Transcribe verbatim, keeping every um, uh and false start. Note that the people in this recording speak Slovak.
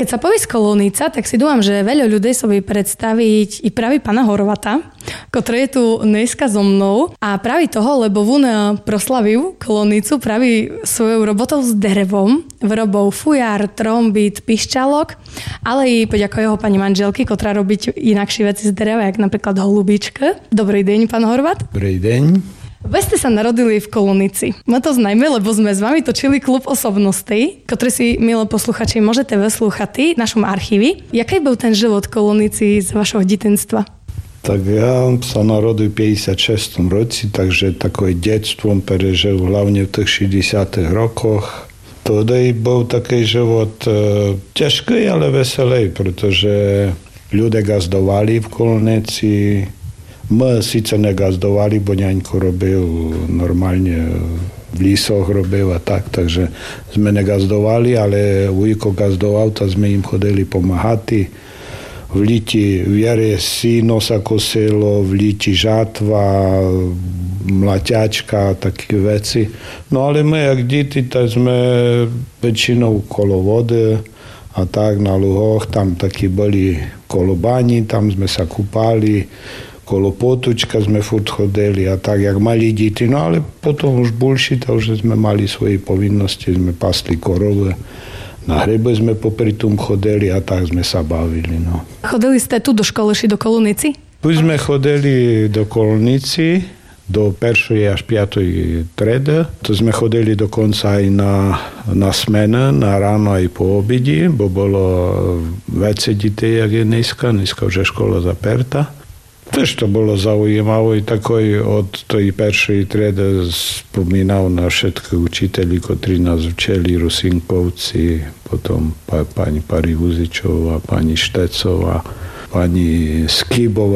Keď sa povie Kolónica, tak si dúfam, že veľa ľudí sa vie predstaviť i práve pana Horvata, ktorý je tu dneska so mnou. A práve toho, lebo on proslavil Kolónicu práve svojou robotou s derevom, vyrobou fujar, trombit, pišťalok, ale i poďako jeho pani manželky, ktorá robí inakšie veci z dereva, jak napríklad holubička. Dobrý deň, pán Horvat. Dobrý deň. Vy ste sa narodili v Kolonici. Ma to znajme, lebo sme s vami točili klub osobností, ktorý si, milí posluchači, môžete vyslúchať v našom archívi. Jaký bol ten život v Kolonici z vašho detinstva? Tak ja sa narodil v päťdesiatšestom roci, takže takové detstvom prežil hlavne v tých šesťdesiatych rokoch. Tedy bol taký život e, ťažký, ale veselý, pretože ľudia gazdovali v Kolonici. My síce negazdovali, bo ňaňko robil normálne v lísoch robil a tak, takže sme negazdovali, ale ujko gazdoval, tak sme im chodili pomáhati. V líti viere síno sa kosilo, v líti žatva, mlaťačka, také veci. No ale my, jak deti, tak sme väčšinou kolo vody a tak na luhoch, tam takí boli kolobani, tam sme sa kúpali, kolo potučka sme furt chodili a tak, jak mali deti. No ale potom už bullshit, už sme mali svoje povinnosti, sme pasli korovy. Na hrebe sme popri tom chodili a tak sme sa bavili. No. Chodili ste tu do školy, či do Kolonici? Tu sme chodili do Kolonici, do prvej až piatej tredy. To sme chodili dokonca aj na, na smene, na ráno aj po obedi, bo bolo veci detí, jak je dneska. Dneska už je škola zaperta. Tež to bolo zaujímavé, takoj od tej prvej triedy spomínal na všetkých učiteľí, ktorí nás učili, Rusinkovci, potom pa, pani Parivuzičová, pani Štecová, pani Skibová.